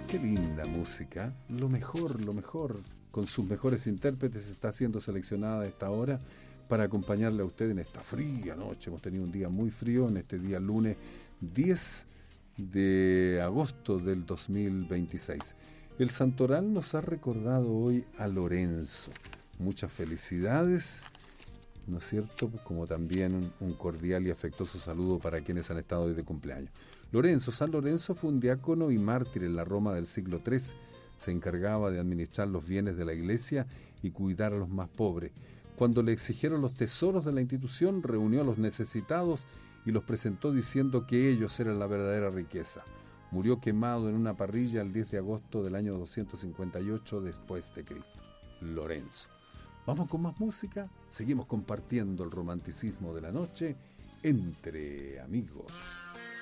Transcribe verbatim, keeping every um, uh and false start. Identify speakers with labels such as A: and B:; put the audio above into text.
A: Qué linda música, lo mejor, lo mejor, con sus mejores intérpretes está siendo seleccionada a esta hora para acompañarle a usted en esta fría noche. Hemos tenido un día muy frío en este día lunes diez de agosto del dos mil veintiséis. El santoral nos ha recordado hoy a Lorenzo. Muchas felicidades, ¿no es cierto? Como también un cordial y afectuoso saludo para quienes han estado hoy de cumpleaños. Lorenzo, San Lorenzo fue un diácono y mártir en la Roma del siglo tercero. Se encargaba de administrar los bienes de la iglesia y cuidar a los más pobres. Cuando le exigieron los tesoros de la institución, reunió a los necesitados y los presentó diciendo que ellos eran la verdadera riqueza. Murió quemado en una parrilla el diez de agosto del año doscientos cincuenta y ocho después de Cristo. Lorenzo. Vamos con más música, seguimos compartiendo el romanticismo de la noche entre amigos.